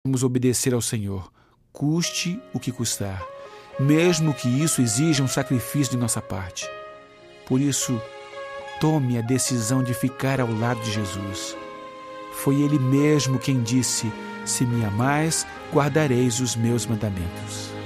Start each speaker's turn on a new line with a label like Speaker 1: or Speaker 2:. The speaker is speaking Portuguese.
Speaker 1: Vamos obedecer ao Senhor, custe o que custar, mesmo que isso exija um sacrifício de nossa parte. Por isso, tome a decisão de ficar ao lado de Jesus. Foi Ele mesmo quem disse: se me amais, guardareis os meus mandamentos.